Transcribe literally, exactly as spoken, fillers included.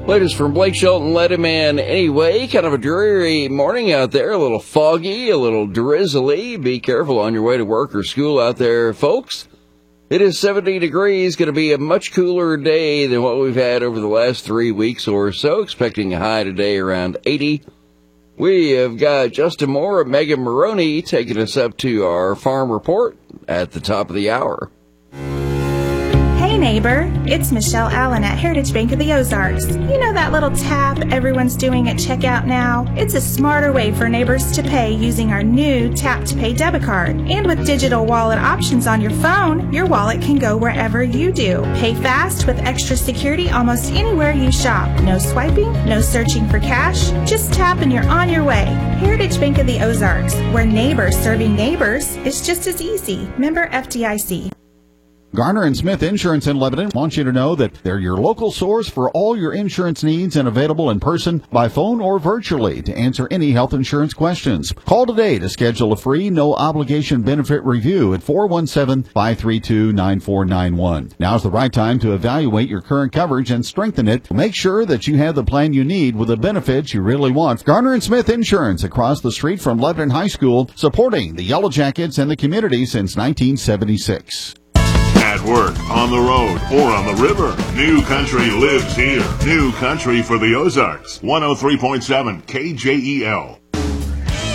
Latest from Blake Shelton, Letterman. Anyway, kind of a dreary morning out there, a little foggy, a little drizzly. Be careful on your way to work or school out there, folks. It is seventy degrees, going to be a much cooler day than what we've had over the last three weeks or so. Expecting a high today around eighty. We have got Justin Moore and Megan Maroney taking us up to our farm report at the top of the hour. Hey neighbor, it's Michelle Allen at Heritage Bank of the Ozarks. You know that little tap everyone's doing at checkout now? It's a smarter way for neighbors to pay using our new Tap to Pay debit card. And with digital wallet options on your phone, your wallet can go wherever you do. Pay fast with extra security almost anywhere you shop. No swiping, no searching for cash. Just tap and you're on your way. Heritage Bank of the Ozarks, where neighbors serving neighbors is just as easy. Member F D I C. Garner and Smith Insurance in Lebanon wants you to know that they're your local source for all your insurance needs and available in person, by phone, or virtually to answer any health insurance questions. Call today to schedule a free, no-obligation benefit review at four one seven, five three two, nine four nine one. Now's the right time to evaluate your current coverage and strengthen it. Make sure that you have the plan you need with the benefits you really want. Garner and Smith Insurance across the street from Lebanon High School, supporting the Yellow Jackets and the community since nineteen seventy-six. At work, on the road, or on the river, New Country lives here. New Country for the Ozarks. one oh three point seven K J E L.